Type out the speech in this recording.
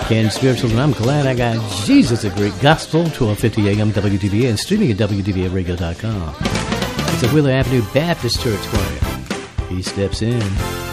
Ken Spirituals, and I'm glad I got Jesus a Great Gospel, 1250 AM WDVA, and streaming at WDVAradio.com. It's a Wheeler Avenue Baptist Church choir. He steps in.